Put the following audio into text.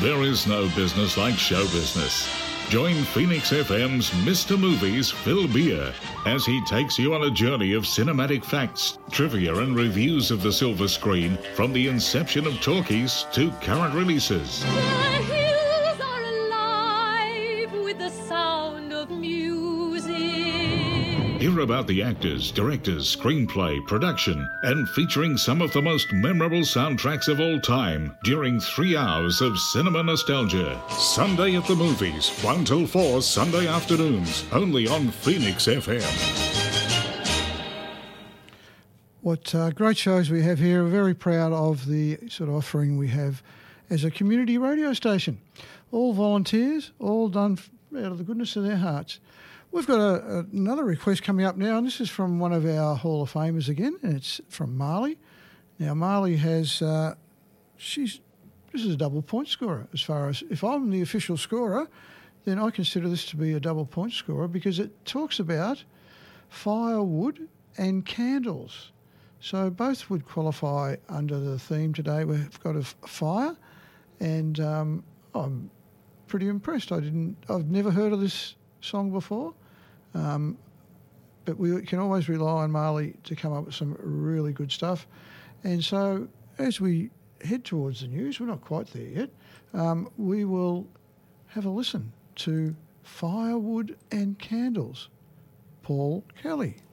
There is no business like show business. Join Phoenix FM's Mr. Movies, Phil Beer, as he takes you on a journey of cinematic facts, trivia and reviews of the silver screen from the inception of talkies to current releases. The hills are alive with the sound of music. Hear about the actors, directors, screenplay, production, and featuring some of the most memorable soundtracks of all time during 3 hours of cinema nostalgia. Sunday at the Movies, 1 till 4 Sunday afternoons, only on Phoenix FM. What great shows we have here. We're very proud of the sort of offering we have as a community radio station. All volunteers, all done out of the goodness of their hearts. We've got another request coming up now, and this is from one of our Hall of Famers again, and it's from Marley. Now, Marley has, this is a double point scorer as far as, if I'm the official scorer, then I consider this to be a double point scorer because it talks about firewood and candles. So both would qualify under the theme today. We've got a fire, and I'm pretty impressed. I've never heard of this song before, but we can always rely on Marley to come up with some really good stuff. And so as we head towards the news, we're not quite there yet, we will have a listen to Firewood and Candles, Paul Kelly.